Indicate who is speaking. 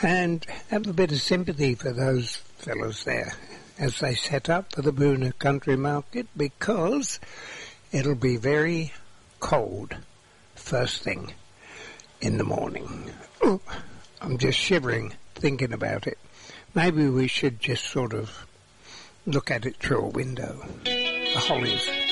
Speaker 1: and have a bit of sympathy for those fellows there as they set up for the Boonah Country Market, because it'll be very cold first thing in the morning. Oh, I'm just shivering thinking about it. Maybe we should just sort of look at it through a window. The hollies